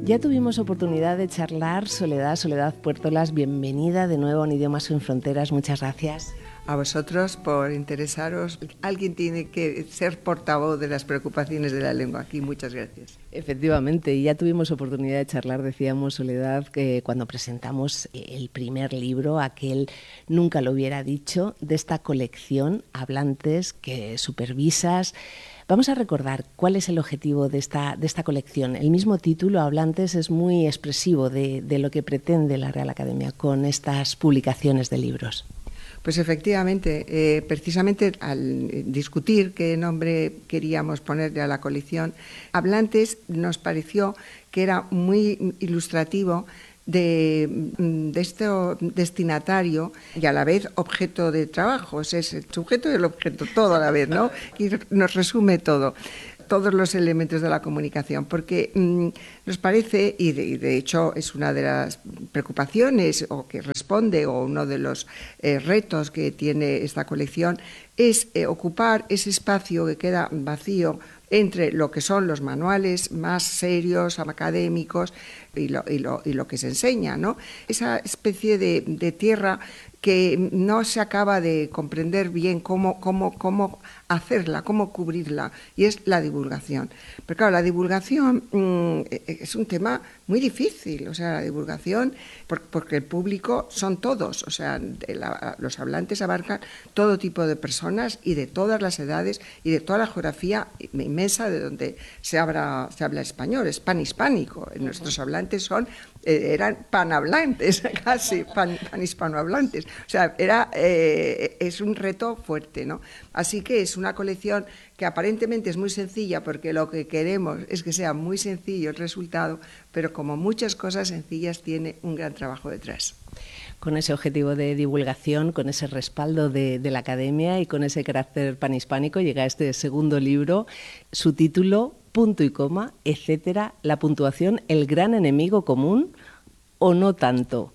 Ya tuvimos oportunidad de charlar. Soledad Puertolas, bienvenida de nuevo a Un Idioma Sin Fronteras. Muchas gracias. A vosotros por interesaros. Alguien tiene que ser portavoz de las preocupaciones de la lengua aquí. Muchas gracias. Efectivamente, y ya tuvimos oportunidad de charlar, decíamos, Soledad, que cuando presentamos el primer libro, aquel Nunca lo hubiera dicho, de esta colección Hablantes que supervisas. Vamos a recordar cuál es el objetivo de esta colección. El mismo título, Hablantes, es muy expresivo de lo que pretende la Real Academia con estas publicaciones de libros. Pues efectivamente, precisamente al discutir qué nombre queríamos ponerle a la colección, Hablantes nos pareció que era muy ilustrativo de este destinatario y a la vez objeto de trabajo. Es el sujeto y el objeto, todo a la vez, ¿no? Y nos resume todo. Todos los elementos de la comunicación, porque nos parece, y de hecho es una de las preocupaciones o que responde, o uno de los retos que tiene esta colección, es ocupar ese espacio que queda vacío entre lo que son los manuales más serios, académicos, y lo que se enseña, ¿no? Esa especie de tierra que no se acaba de comprender bien cómo hacerla, cómo cubrirla, y es la divulgación. Pero claro, la divulgación es un tema muy difícil, o sea, la divulgación, porque el público son todos, o sea, los hablantes abarcan todo tipo de personas y de todas las edades y de toda la geografía inmensa de donde se habla español, es panhispánico. Nuestros hablantes eran panhablantes, casi panhispanohablantes. O sea, es un reto fuerte, ¿no? Así que es una colección que aparentemente es muy sencilla, porque lo que queremos es que sea muy sencillo el resultado, pero como muchas cosas sencillas tiene un gran trabajo detrás. Con ese objetivo de divulgación, con ese respaldo de la Academia y con ese carácter panhispánico, llega este segundo libro, su título, Punto y coma, etcétera, la puntuación, el gran enemigo común o no tanto.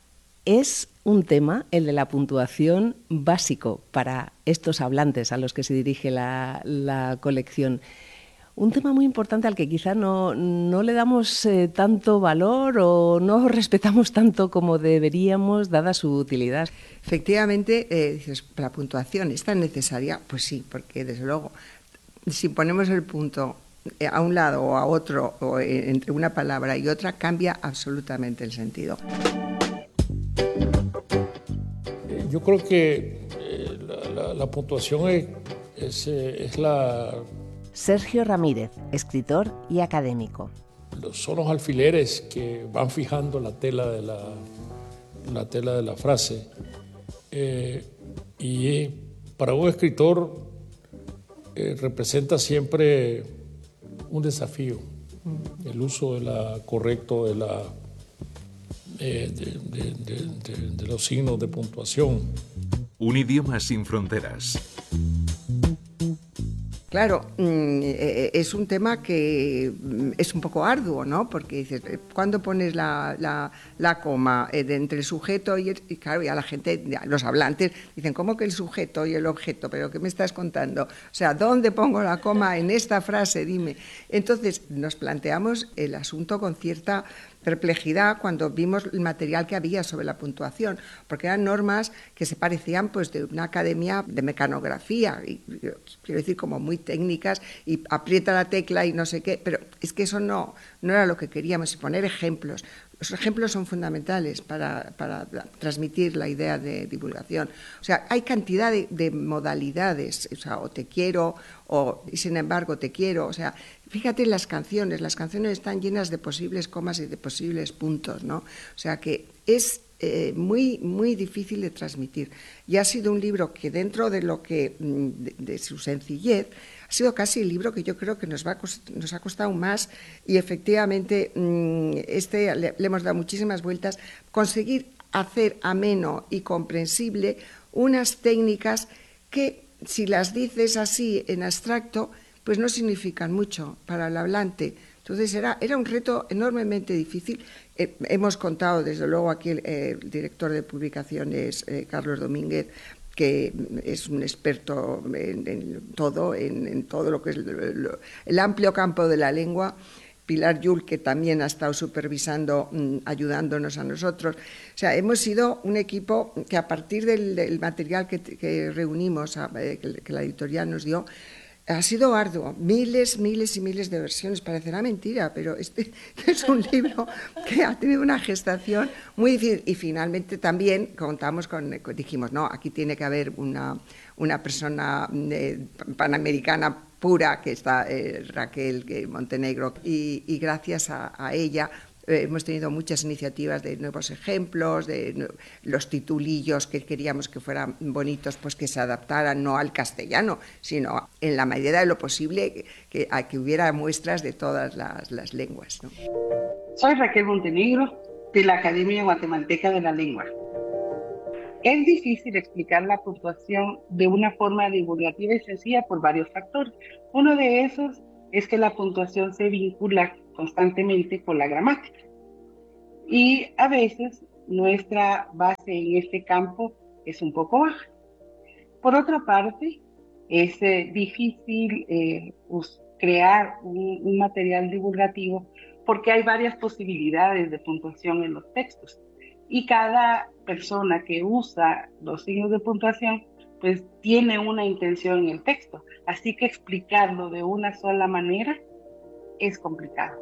Es un tema, el de la puntuación, básico para estos hablantes a los que se dirige la colección. Un tema muy importante al que quizá no le damos tanto valor o no respetamos tanto como deberíamos, dada su utilidad. Efectivamente, dices, ¿la puntuación es tan necesaria? Pues sí, porque desde luego, si ponemos el punto a un lado o a otro, o entre una palabra y otra, cambia absolutamente el sentido. Yo creo que la puntuación es la... Sergio Ramírez, escritor y académico. Son los alfileres que van fijando la tela de la frase. Y para un escritor representa siempre un desafío, el uso correcto de los signos de puntuación. Un idioma sin fronteras. Claro, es un tema que es un poco arduo, ¿no? Porque dices, ¿cuándo pones la coma entre el sujeto y claro, ya la gente, los hablantes, dicen, ¿cómo que el sujeto y el objeto? ¿Pero qué me estás contando? O sea, ¿dónde pongo la coma en esta frase? Dime. Entonces, nos planteamos el asunto con cierta perplejidad cuando vimos el material que había sobre la puntuación, porque eran normas que se parecían pues de una academia de mecanografía, y quiero decir como muy técnicas, y aprieta la tecla y no sé qué, pero es que eso no era lo que queríamos, y poner ejemplos. Los ejemplos son fundamentales para transmitir la idea de divulgación. O sea, hay cantidad de modalidades, o sea, o te quiero, y sin embargo te quiero, o sea, fíjate las canciones están llenas de posibles comas y de posibles puntos, ¿no? O sea que es muy, muy difícil de transmitir. Y ha sido un libro que dentro de lo que, de su sencillez, ha sido casi el libro que yo creo que nos ha costado más, y efectivamente le hemos dado muchísimas vueltas, conseguir hacer ameno y comprensible unas técnicas que, si las dices así en abstracto, pues no significan mucho para el hablante. Entonces era un reto enormemente difícil. Hemos contado, desde luego, aquí el director de publicaciones, Carlos Domínguez, que es un experto en todo lo que es el amplio campo de la lengua, Pilar Yul, que también ha estado supervisando, ayudándonos a nosotros. O sea, hemos sido un equipo que a partir del material que reunimos, que la editorial nos dio, ha sido arduo, miles y miles de versiones. Parecerá mentira, pero este es un libro que ha tenido una gestación muy difícil. Y finalmente también dijimos, no, aquí tiene que haber una persona panamericana pura, que está Raquel Montenegro, y gracias a ella hemos tenido muchas iniciativas de nuevos ejemplos, de los titulillos que queríamos que fueran bonitos, pues que se adaptaran no al castellano, sino en la medida de lo posible que hubiera muestras de todas las lenguas, ¿no? Soy Raquel Montenegro, de la Academia Guatemalteca de la Lengua. Es difícil explicar la puntuación de una forma divulgativa y sencilla por varios factores. Uno de esos es que la puntuación se vincula constantemente con la gramática. Y a veces nuestra base en este campo es un poco baja. Por otra parte, es difícil crear un material divulgativo porque hay varias posibilidades de puntuación en los textos. Y cada persona que usa los signos de puntuación, pues tiene una intención en el texto. Así que explicarlo de una sola manera es complicado.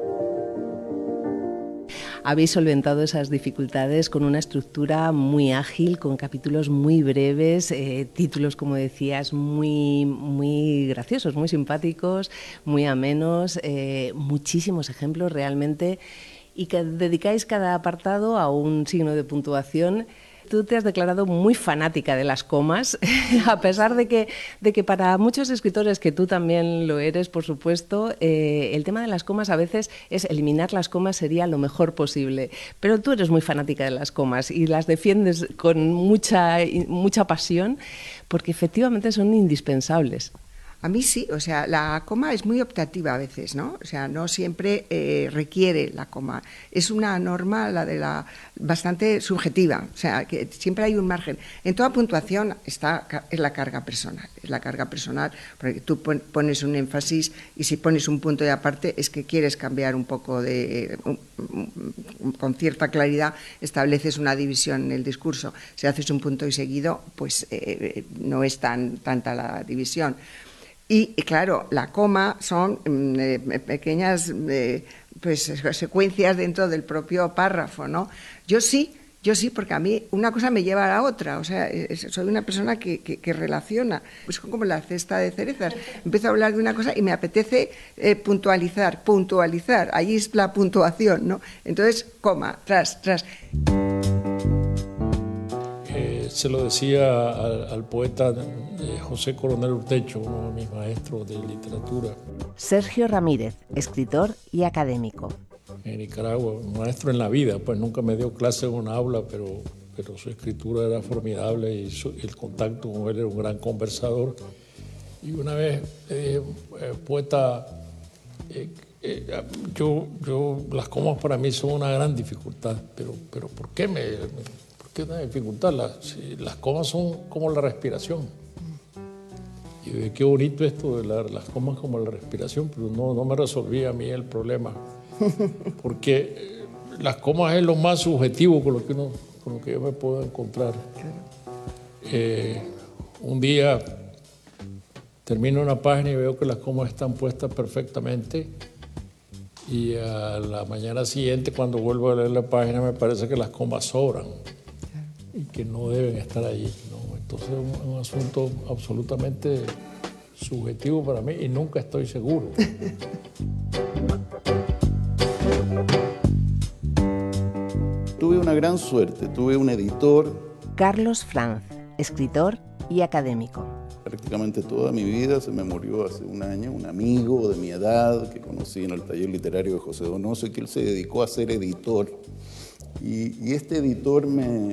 Habéis solventado esas dificultades con una estructura muy ágil, con capítulos muy breves, títulos, como decías, muy graciosos, muy simpáticos, muy amenos, muchísimos ejemplos realmente, y que dedicáis cada apartado a un signo de puntuación. Tú te has declarado muy fanática de las comas, a pesar de que para muchos escritores, que tú también lo eres, por supuesto, el tema de las comas a veces es eliminar las comas sería lo mejor posible. Pero tú eres muy fanática de las comas y las defiendes con mucha pasión porque efectivamente son indispensables. A mí sí, o sea, la coma es muy optativa a veces, ¿no? O sea, no siempre requiere la coma. Es una norma, bastante subjetiva, o sea, que siempre hay un margen. En toda puntuación es la carga personal, porque tú pones un énfasis y si pones un punto de aparte es que quieres cambiar un poco con cierta claridad estableces una división en el discurso. Si haces un punto y seguido, pues no es tanta la división. Y claro, la coma son pequeñas secuencias dentro del propio párrafo, ¿no? Yo sí, porque a mí una cosa me lleva a la otra, o sea, soy una persona que relaciona, pues como la cesta de cerezas. Empiezo a hablar de una cosa y me apetece puntualizar, ahí es la puntuación, ¿no? Entonces, coma, tras. Se lo decía al poeta José Coronel Urtecho, uno de mis maestros de literatura. Sergio Ramírez, escritor y académico. En Nicaragua, maestro en la vida, pues nunca me dio clase en una aula, pero su escritura era formidable y el contacto con él era un gran conversador. Y una vez le dije, poeta, las comas para mí son una gran dificultad, pero ¿por qué una dificultad? Las comas son como la respiración. Y qué bonito esto de las comas como la respiración, pero no me resolvía a mí el problema. Porque las comas es lo más subjetivo con lo que yo me puedo encontrar. Un día termino una página y veo que las comas están puestas perfectamente. Y a la mañana siguiente, cuando vuelvo a leer la página, me parece que las comas sobran y que no deben estar allí, ¿no? Entonces es un asunto absolutamente subjetivo para mí y nunca estoy seguro. Tuve una gran suerte, tuve un editor. Carlos Franz, escritor y académico. Prácticamente toda mi vida, se me murió hace un año, un amigo de mi edad que conocí en el taller literario de José Donoso y que él se dedicó a ser editor. Y este editor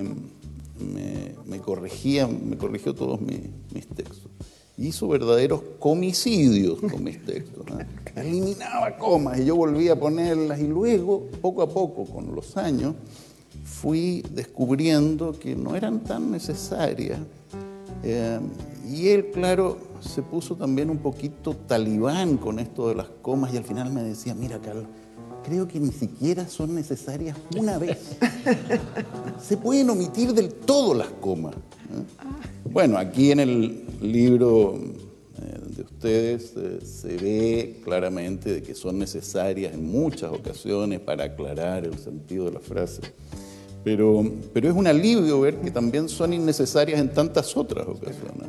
me corrigió todos mis textos. Hizo verdaderos comicidios con mis textos, ¿no? Eliminaba comas y yo volvía a ponerlas y luego, poco a poco, con los años, fui descubriendo que no eran tan necesarias Y él, claro, se puso también un poquito talibán con esto de las comas y al final me decía, mira, Carlos, creo que ni siquiera son necesarias una vez. Se pueden omitir del todo las comas. Bueno, aquí en el libro de ustedes se ve claramente de que son necesarias en muchas ocasiones para aclarar el sentido de la frase. Pero es un alivio ver que también son innecesarias en tantas otras ocasiones.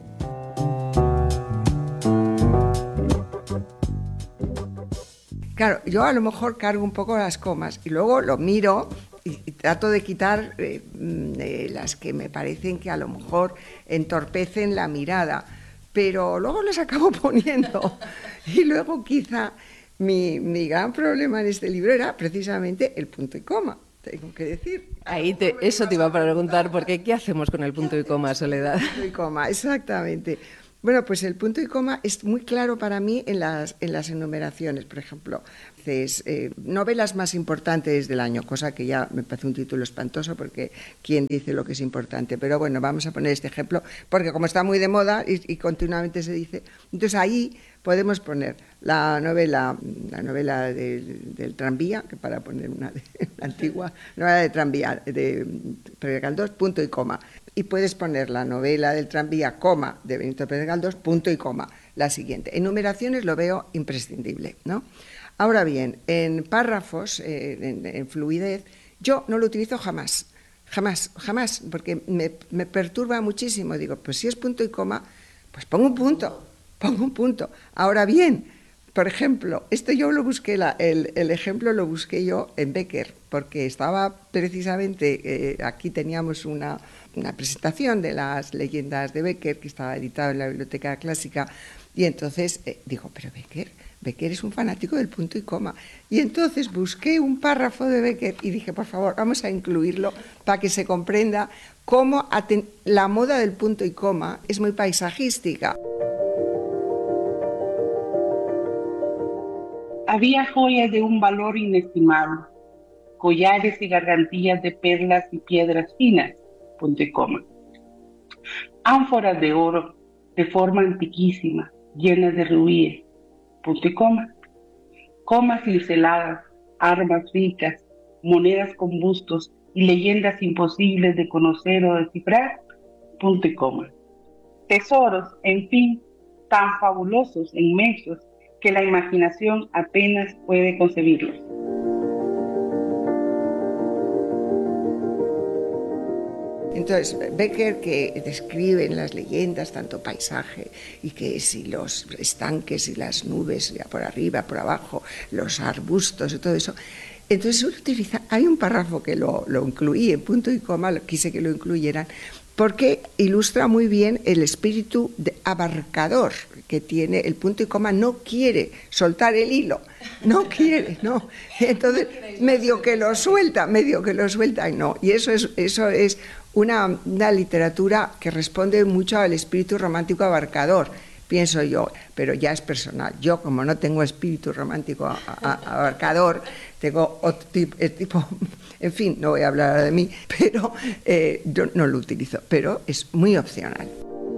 Claro, yo a lo mejor cargo un poco las comas y luego lo miro y trato de quitar las que me parecen que a lo mejor entorpecen la mirada, pero luego las acabo poniendo. Y luego quizá mi gran problema en este libro era precisamente el punto y coma, tengo que decir. Eso te iba a preguntar, porque ¿qué hacemos con el punto y coma, Soledad? Punto y coma, exactamente. Bueno, pues el punto y coma es muy claro para mí en las enumeraciones, por ejemplo. Novelas más importantes del año, cosa que ya me parece un título espantoso porque ¿quién dice lo que es importante? Pero bueno, vamos a poner este ejemplo porque como está muy de moda y continuamente se dice, entonces ahí podemos poner la novela del tranvía, que para poner una antigua novela de tranvía de Pérez Galdós, punto y coma. Y puedes poner la novela del tranvía, coma, de Benito Pérez Galdós, punto y coma, la siguiente. Enumeraciones lo veo imprescindible, ¿no? Ahora bien, en párrafos, en fluidez, yo no lo utilizo jamás, porque me perturba muchísimo. Digo, pues si es punto y coma, pues pongo un punto. Ahora bien, por ejemplo, esto yo lo busqué, el ejemplo lo busqué yo en Becker, porque estaba precisamente, aquí teníamos una presentación de las leyendas de Becker, que estaba editado en la Biblioteca Clásica, y entonces digo, pero Becker es un fanático del punto y coma. Y entonces busqué un párrafo de Becker y dije, por favor, vamos a incluirlo para que se comprenda cómo la moda del punto y coma es muy paisajística. Había joyas de un valor inestimable, collares y gargantillas de perlas y piedras finas, punto y coma. Ánforas de oro de forma antiquísima, llenas de rubíes, punto y coma. Comas cinceladas, armas ricas, monedas con bustos y leyendas imposibles de conocer o descifrar, punto y coma. Tesoros, en fin, tan fabulosos e inmensos que la imaginación apenas puede concebirlos. Entonces, Becker, que describe en las leyendas tanto paisaje y que si los estanques y las nubes ya por arriba, por abajo, los arbustos y todo eso, entonces uno utiliza, hay un párrafo que lo incluí en punto y coma, quise que lo incluyeran, porque ilustra muy bien el espíritu abarcador que tiene el punto y coma. No quiere soltar el hilo, no quiere, no. Entonces, medio que lo suelta y no. Y eso es una literatura que responde mucho al espíritu romántico abarcador, pienso yo, pero ya es personal. Yo, como no tengo espíritu romántico abarcador, tengo otro tipo, en fin, no voy a hablar de mí, pero yo no lo utilizo, pero es muy opcional.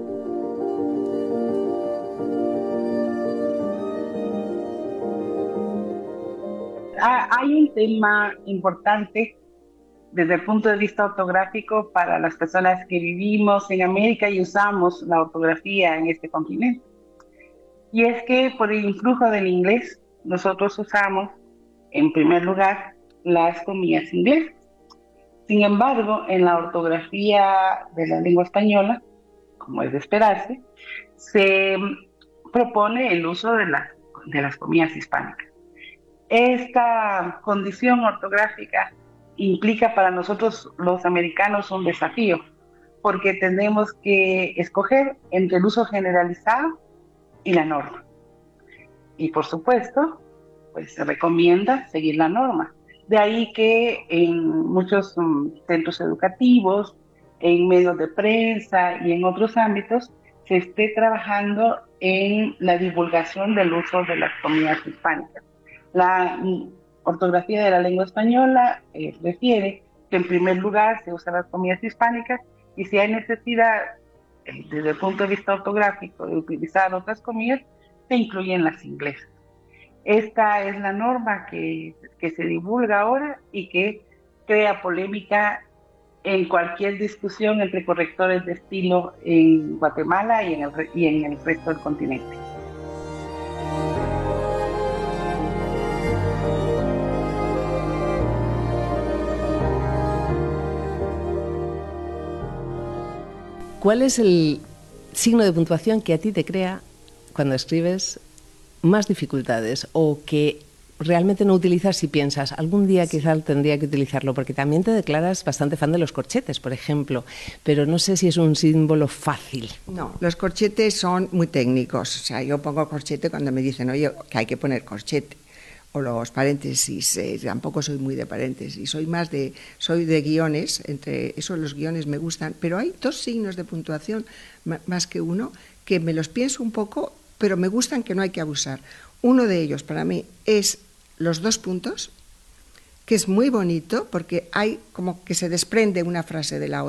Hay un tema importante desde el punto de vista ortográfico para las personas que vivimos en América y usamos la ortografía en este continente. Y es que por el influjo del inglés, nosotros usamos, en primer lugar, las comillas inglesas. Sin embargo, en la ortografía de la lengua española, como es de esperarse, se propone el uso de las comillas hispánicas. Esta condición ortográfica implica para nosotros los americanos un desafío, porque tenemos que escoger entre el uso generalizado y la norma. Y por supuesto, pues se recomienda seguir la norma. De ahí que en muchos centros educativos, en medios de prensa y en otros ámbitos se esté trabajando en la divulgación del uso de las comillas hispánicas. La ortografía de la lengua española refiere que en primer lugar se usan las comillas hispánicas y si hay necesidad desde el punto de vista ortográfico, de utilizar otras comillas, se incluyen las inglesas. Esta es la norma que se divulga ahora y que crea polémica en cualquier discusión entre correctores de estilo en Guatemala y en el resto del continente. ¿Cuál es el signo de puntuación que a ti te crea, cuando escribes, más dificultades o que realmente no utilizas y piensas, algún día quizá tendría que utilizarlo? Porque también te declaras bastante fan de los corchetes, por ejemplo, pero no sé si es un símbolo fácil. No, los corchetes son muy técnicos. O sea, yo pongo corchete cuando me dicen, oye, que hay que poner corchete. O los paréntesis, tampoco soy muy de paréntesis, soy de guiones, entre esos los guiones me gustan, pero hay dos signos de puntuación, más que uno, que me los pienso un poco, pero me gustan, que no hay que abusar. Uno de ellos para mí es los 2 puntos, que es muy bonito porque hay como que se desprende una frase de la otra.